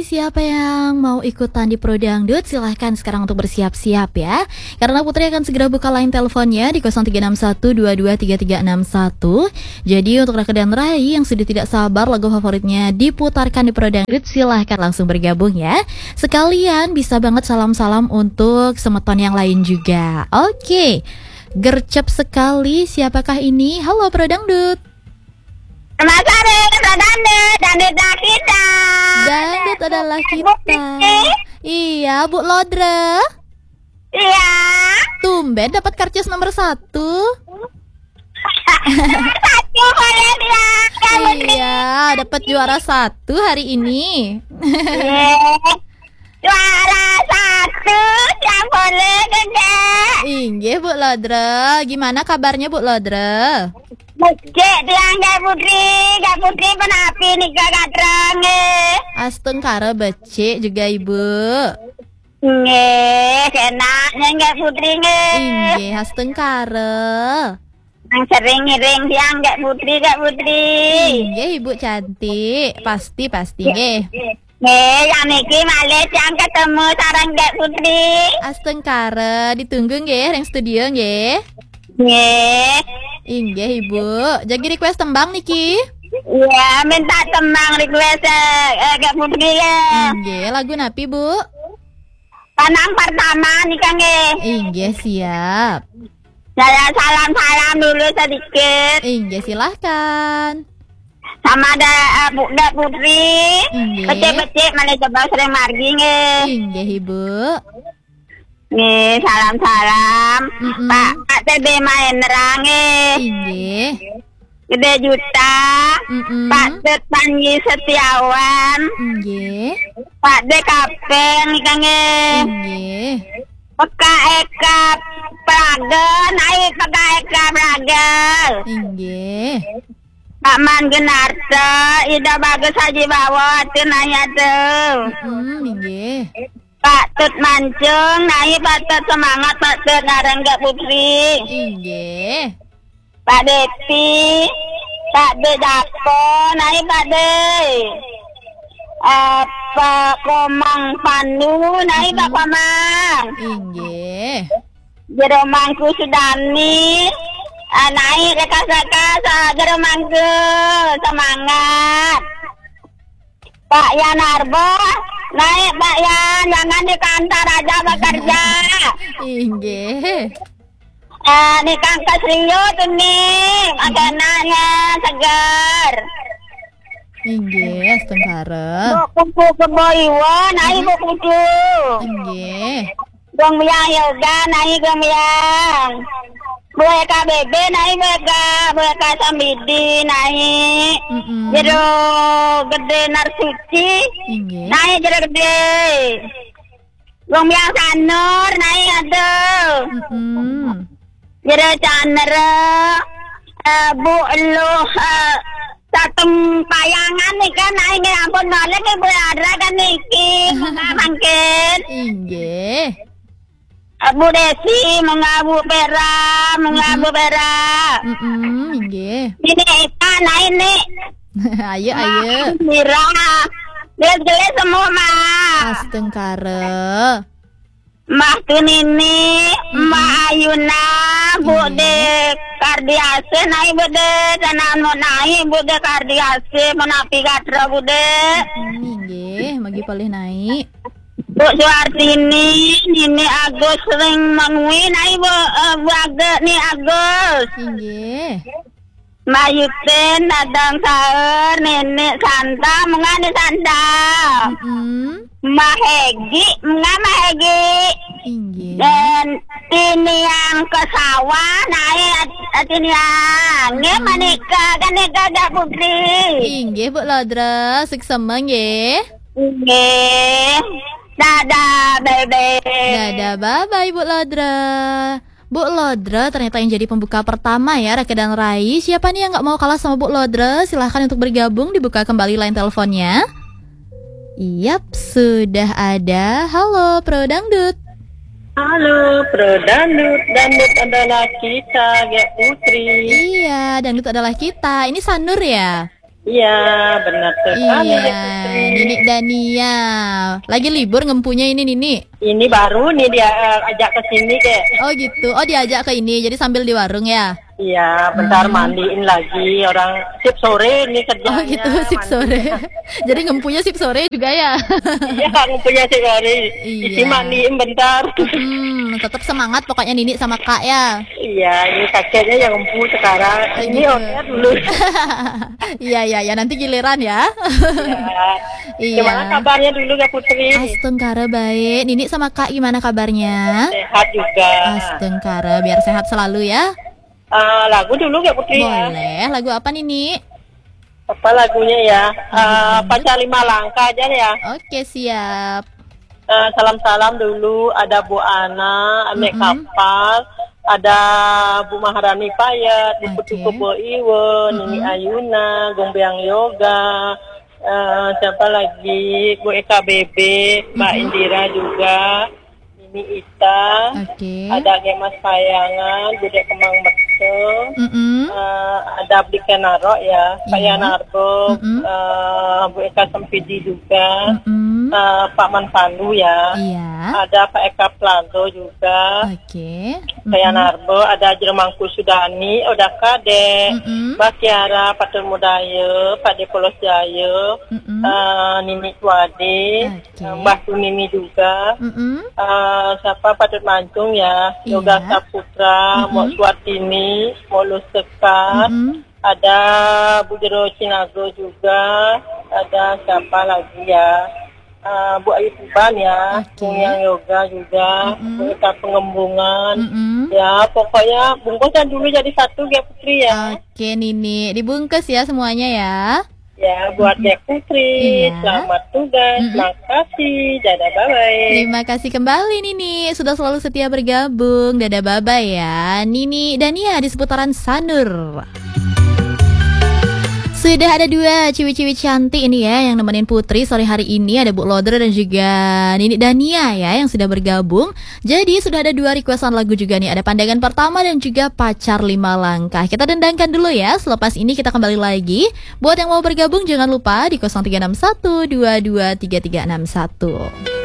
siapa yang mau ikutan di Pro Dangdut? Silahkan sekarang untuk bersiap-siap ya. Karena Putri akan segera buka line teleponnya di 0361223361. Jadi untuk Raka dan Rai yang sudah tidak sabar lagu favoritnya diputarkan di Pro Dangdut, silahkan langsung bergabung ya. Sekalian bisa banget salam-salam untuk semeton yang lain juga. Oke, gercep sekali. Siapakah ini? Halo Pro Dangdut. Selamat sore, Dangdut kita. Dangdut adalah kita. Iya, Bu Lodra. Iya. Tumben dapat karcis nomor 1. Satu boleh bilang. Iya, dapat juara 1 hari ini. Juara 1 yang boleh gede. Inggih Bu Lodra. Gimana kabarnya Bu Lodra? Becek tiang Gak Putri penapi nikah kadrang. Astengkara becek juga Ibu. Enaknya Gak Putri Inggih, astengkara. Yang sering ngiring tiang Gak Putri. Inggih Ibu cantik. Pasti nggih. Yang niki malih yang ketemu sarang Gak Putri. Astengkara, ditunggu nggih ring studio nggih. Inggih Ibu. Jadi request tembang niki. Iya, minta tembang request Gak Putri ya. Inggih, lagu napi Bu? Panang pertama nikah nggih. Inggih, siap. Saya salam dulu sedikit. Inggih, silahkan. Sama ada Gak Putri. Inggih. Becek malah coba sering margi nggih. Inggih Ibu. Nih, salam. Pak TB main nerang Inggih. Gede Juta. Pak Det Panji Setiawan. Inggih. Pak De Kapeng nikah Inggih. Peka Eka Praga, naik Peka Eka Praga. Inggih. Pak Man Genarta, Ida Bagus Haji Bawa, itu nanya tuh. Inggih. Pak Tut Mancung, naik Pak Tut semangat, Pak Tut ngarang Gak Putri. Inggih. Pak Depi, Pak De Dako, naik Pak De. Pak Komang Pandu, naik Pak Komang. Inggih. Jeromangku Sudani, naik rekas Jeromangku, semangat. Pak Yanarbo, naik Pak Yan, jangan di kantor aja bekerja. Inggih. Di Kangkas Rio tuh nih, makanannya segar. Inggih, astengkara. Buku keboiwo, naik buku. Inggih. Gong Miang Yoga, naik Gong Miang. Buaya KBB, naik buaya Sambidi, naik. Jero gede Narsuci, Inggih. naik jero gede. Gong Miang Sanur, naik aduh. Jero Chandra, Bu Eluh, Satem Payangan nih kan, naik ampun balik Bu Adra kan niki, mungkin. Inggih. Bu Desi, mengabu Pera. Inggih. Ini Eka, naik nih. Ayo. Mira, geles semua mah. Astengkara. Mah Tunini, Mah Ayuna, Bude Kardiase, naik Bude, dan mau naik Bude Kardiase, menapi katra Bude. Inggih, magi palih naik. Bu Suartini, ini Agus sering mengui, naik Bu Aga nih Agus. Inggih. Mbak Yuten, Dadang Saur, Nenek Santa, mengani Santa. Mbak Hegi, Inggih. Dan ini yang ke sawah, naik ini yang menikah, kan nikah Gak Putri. Inggih Bu Lodra, seksama nggih. Inggih. Dadah, bebe. Dadah, bye-bye Bu Lodra. Bu Lodra ternyata yang jadi pembuka pertama ya, Raka dan Rai. Siapa nih yang gak mau kalah sama Bu Lodra? Silahkan untuk bergabung, dibuka kembali line teleponnya. Yap, sudah ada. Halo Pro Dangdut. Halo, Pro Dangdut. Dangdut adalah kita, Gak Putri. Iya, Dangdut adalah kita. Ini Sanur ya? Iya, benar sekali Iya, Dek Putri. Nini Dania. Lagi libur ngempunya ini Nini. Ini baru nih dia ajak ke sini Dek. Oh gitu. Oh diajak ke ini. Jadi sambil di warung ya. Iya, bentar mandiin lagi orang sip sore nih kerjanya. Oh gitu, sip mandi. sore. Jadi ngempunya sip sore juga ya. Iya, aku punya sip sore. Isi Iya. mandiin bentar. Tetap semangat pokoknya Nini sama Kak ya. Iya, ini kakeknya yang empu sekarang. Ini gitu. order dulu. Iya, nanti giliran ya. Iya. Gimana kabarnya dulu Kak Putri? Astengkara baik. Nini sama Kak gimana kabarnya? Sehat juga. Astengkara, biar sehat selalu ya. Lagu dulu Kak Putri ya. Boleh. Lagu apa Nini? Apa lagunya ya? Pacar 5 langkah aja ya. Oke, siap. Salam-salam dulu. Ada Bu Ana, Amek Kapal, ada Bu Maharani Payat, Bu Putu Kobo Iwo, Nini Ayuna, Gombeang Yoga, siapa lagi? Bu Eka Bebe, Mbak Indira juga, Nini Ita, ada Gemas Payangan, Bude Kemang Bekso, ada Abdi Kenaro ya, Pak Yanarbo, Bu Eka Sempidi juga, Pak Manpandu ya, ada Pak Eka Planto juga, Pak Yanarbo, ada Jeremangku Sudani, Oda Kade, Mbak Kiara, Patul Mudayo, Pak Depolos Jayo, Nini Tuade, Mbak Tunini juga, siapa Patut Mancung ya, Yoga Saputra, Mok Suartini, Molus Sekar, ada Bu Jero Cinago juga, ada siapa lagi ya, Bu Ayu Tuban ya, Bu Yang Yoga juga, Bu Eka Pengembungan, ya pokoknya bungkusan dulu jadi satu ya Putri ya. Oke Nini, dibungkus ya semuanya ya. Ya, buat Dek Putri, selamat tugas, makasih, dadah bye-bye. Terima kasih kembali Nini, sudah selalu setia bergabung, dadah bye-bye ya. Nini Dania di seputaran Sanur. Sudah ada dua ciwi-ciwi cantik ini ya yang nemenin Putri sore hari ini. Ada Bu Lodra dan juga Nini Dania ya yang sudah bergabung. Jadi sudah ada dua requestan lagu juga nih. Ada Pandangan Pertama dan juga Pacar 5 Langkah. Kita dendangkan dulu ya. Selepas ini kita kembali lagi. Buat yang mau bergabung jangan lupa di 0361 223361.